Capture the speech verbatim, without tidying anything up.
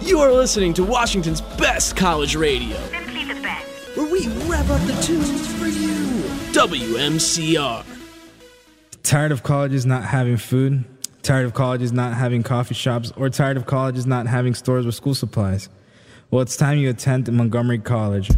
You are listening to Washington's best college radio. Simply the best. Where we rev up the tunes for you. W M C R. Tired of colleges not having food? Tired of colleges not having coffee shops? Or tired of colleges not having stores with school supplies? Well, it's time you attend Montgomery College.